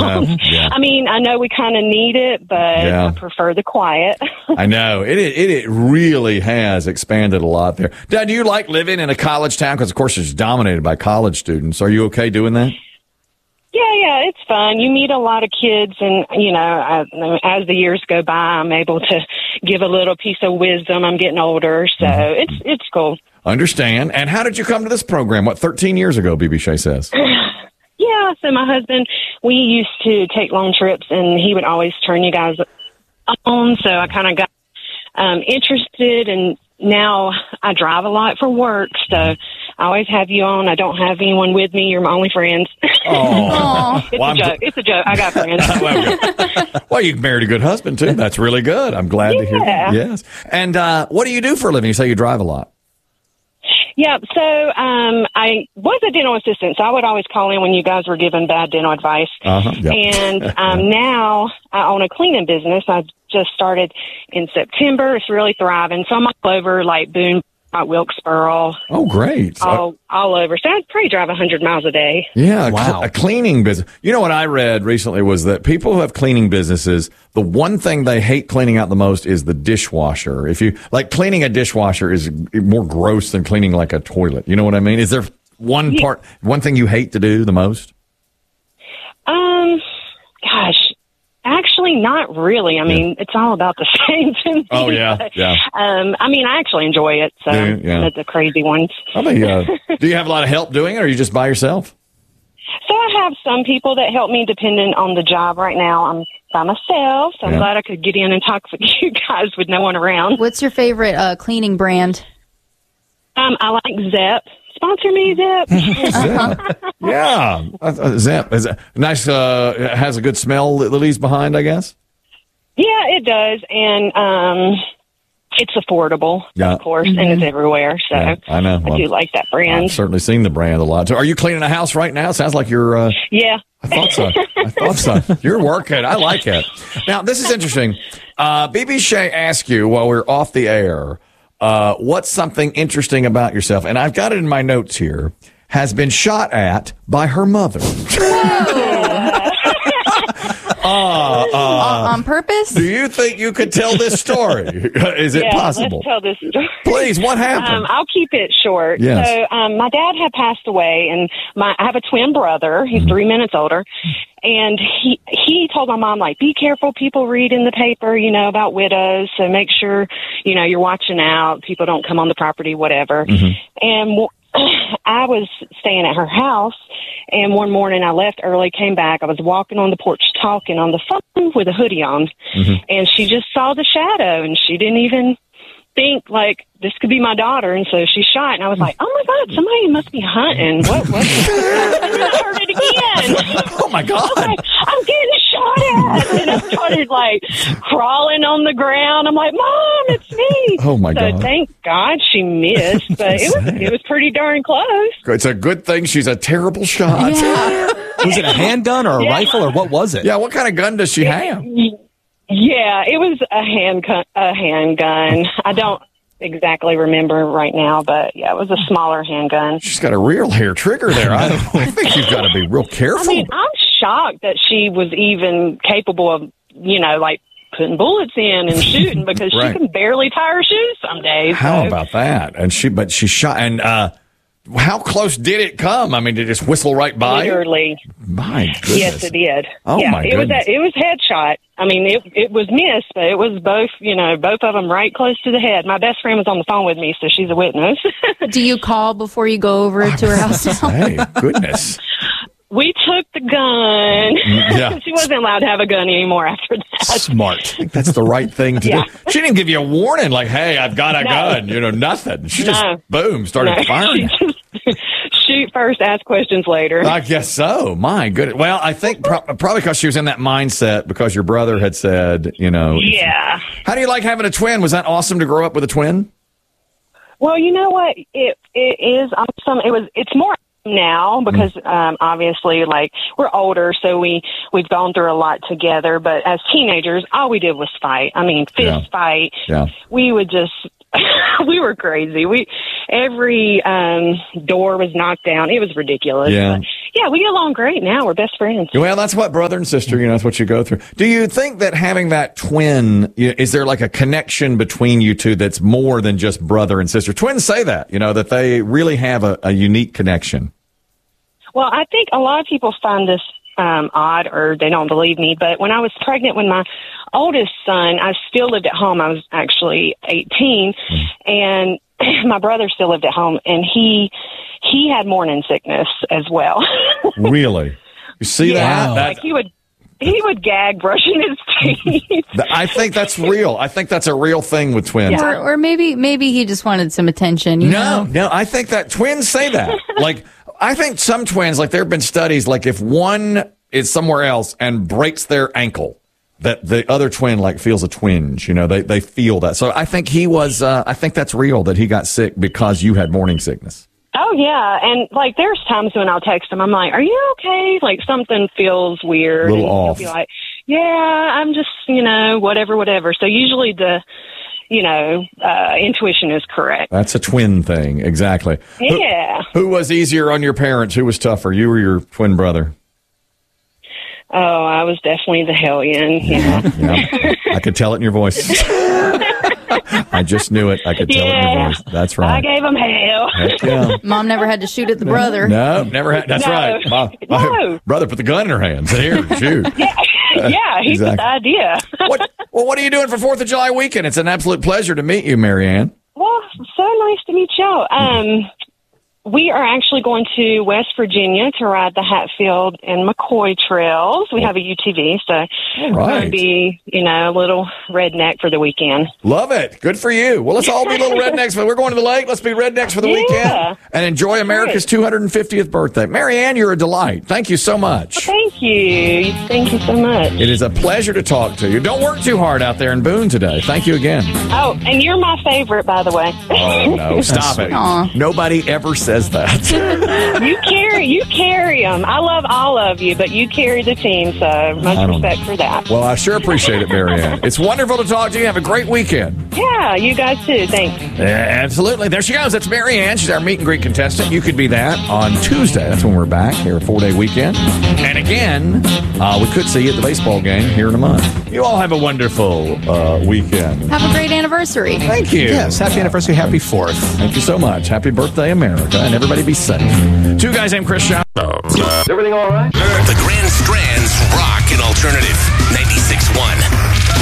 Yeah. I mean, I know we kind of need it, but I prefer the quiet. I know. It really has expanded a lot there. Dad, do you like living in a college town? Because, of course, it's dominated by college students. Are you okay doing that? Yeah, it's fun. You meet a lot of kids, and, as the years go by, I'm able to give a little piece of wisdom. I'm getting older, so it's cool. Understand. And how did you come to this program? 13 years ago, BB Shea says. Yeah, so my husband, we used to take long trips, and he would always turn you guys on, so I kind of got interested, and now I drive a lot for work, so I always have you on. I don't have anyone with me. You're my only friends. Oh. It's a joke. I got friends. Well, you married a good husband, too. That's really good. I'm glad to hear that. Yes. And what do you do for a living? You say you drive a lot. Yeah, so I was a dental assistant, so I would always call in when you guys were giving bad dental advice. And now I own a cleaning business. I just started in September. It's really thriving. So I'm all over, like Boone, Wilkesboro. Oh, great. All over. So I'd probably drive 100 miles a day. Yeah, wow. A cleaning business. You know what I read recently was that people who have cleaning businesses, the one thing they hate cleaning out the most is the dishwasher. If you like, cleaning a dishwasher is more gross than cleaning like a toilet. You know what I mean? Is there one thing you hate to do the most? Gosh. Actually, not really. I mean, it's all about the same to me. Oh, yeah, yeah. I mean, I actually enjoy it, so the crazy ones. I mean, do you have a lot of help doing it, or are you just by yourself? So I have some people that help me depending on the job. Right now, I'm by myself, so I'm glad I could get in and talk with you guys with no one around. What's your favorite cleaning brand? I like Zep. Sponsor me, Zep. Zep. Yeah. Zep. Is it nice, has a good smell that leaves behind, I guess? Yeah, it does. And it's affordable, of course, and it's everywhere. So I know. I do like that brand. I've certainly seen the brand a lot. So are you cleaning a house right now? Sounds like you're... Yeah. I thought so. You're working. I like it. Now, this is interesting. BB Shea asked you while we're off the air, what's something interesting about yourself? And I've got it in my notes here. Has been shot at by her mother. On purpose? Do you think you could tell this story? Is it possible? Let's tell this story. Please, what happened? I'll keep it short. Yes. So my dad had passed away, and I have a twin brother. He's 3 minutes older. And he told my mom, like, be careful. People read in the paper, about widows. So make sure, you're watching out. People don't come on the property, whatever. And I was staying at her house, and one morning I left early, came back. I was walking on the porch talking on the phone with a hoodie on, and she just saw the shadow, and she didn't even think, like, this could be my daughter, and so she shot, and I was like, oh, my God, somebody must be hunting. What? And I heard it again. Oh, my God. I was like, I'm getting shot at, and I started, like, crawling on the ground. I'm like, Mom, it's me. Oh, my God. So thank God she missed, but it was pretty darn close. It's a good thing she's a terrible shot. Yeah. Was it a handgun or a rifle, or what was it? Yeah, what kind of gun does she have? Yeah, it was a handgun. I don't exactly remember right now, but yeah, it was a smaller handgun. She's got a real hair trigger there. I think you've got to be real careful. I mean, I'm shocked that she was even capable of, like, putting bullets in and shooting, because she can barely tie her shoes some days. How about that? And she shot. And how close did it come? I mean, did it just whistle right by? Literally. My goodness. Yes, it did. Oh, yeah, my goodness. It was headshot. I mean, it was missed, but it was both of them right close to the head. My best friend was on the phone with me, so she's a witness. Do you call before you go over to her house now? Hey, goodness. We took the gun. Yeah. She wasn't allowed to have a gun anymore after that. Smart. I think that's the right thing to do. She didn't give you a warning like, hey, I've got a gun, nothing. She just, boom, started firing. Shoot first, ask questions later. I guess so. My goodness. Well, I think probably because she was in that mindset because your brother had said, Yeah. How do you like having a twin? Was that awesome to grow up with a twin? Well, you know what? It is awesome. It's more now because obviously, like, we're older, so we've gone through a lot together. But as teenagers, all we did was fight. I mean, fist fight. Yeah. We would just we were crazy. Every door was knocked down. It was ridiculous. Yeah. Yeah, we get along great now. We're best friends. Well, that's what brother and sister, that's what you go through. Do you think that having that twin, is there like a connection between you two that's more than just brother and sister? Twins say that, that they really have a unique connection. Well, I think a lot of people find this odd or they don't believe me, but when I was pregnant with my oldest son, I still lived at home. I was actually 18, and my brother still lived at home, and he had morning sickness as well. Really? You see Yeah, that? like he would gag brushing his teeth. I think that's real. I think that's a real thing with twins. Or maybe he just wanted some attention. You know? No, I think that twins say that. Like, I think some twins, like there have been studies, like if one is somewhere else and breaks their ankle, that the other twin like feels a twinge, they feel that. So I think I think that's real, that he got sick because you had morning sickness. Oh, yeah. And, like, there's times when I'll text him, I'm like, are you okay? Like, something feels weird. A little off. He'll be like, yeah, I'm just, whatever. So usually the, intuition is correct. That's a twin thing. Exactly. Yeah. Who was easier on your parents? Who was tougher, you or your twin brother? Oh, I was definitely the hellion. Yeah. I could tell it in your voice. I just knew it. I could tell it in your voice. That's right. I gave him hell. Heck yeah. Mom never had to shoot at the brother. No, never had. That's No. right. My brother put the gun in her hands. Here, shoot. Yeah, he put the idea. What are you doing for 4th of July weekend? It's an absolute pleasure to meet you, Marianne. Well, so nice to meet y'all. We are actually going to West Virginia to ride the Hatfield and McCoy trails. We have a UTV, so we're going to be, a little redneck for the weekend. Love it. Good for you. Well, let's all be little rednecks. But we're going to the lake. Let's be rednecks for the weekend and enjoy America's 250th birthday. Marianne, you're a delight. Thank you so much. Well, thank you. Thank you so much. It is a pleasure to talk to you. Don't work too hard out there in Boone today. Thank you again. Oh, and you're my favorite, by the way. Oh, no. Stop it. Aw. Nobody ever says that. You carry them. I love all of you, but you carry the team, so much respect for that. Well, I sure appreciate it, Marianne. It's wonderful to talk to you. Have a great weekend. Yeah, you guys too. Thanks. Absolutely. There she goes. That's Marianne. She's our meet and greet contestant. You could be that on Tuesday. That's when we're back here, a 4-day weekend. And again, we could see you at the baseball game here in a month. You all have a wonderful weekend. Have a great anniversary. Thank you. Yes, happy anniversary, happy 4th. Thank you so much. Happy birthday, America. And everybody be safe. Two guys named Chris Shaw. Is everything all right? The Grand Strands rock and alternative 96.1.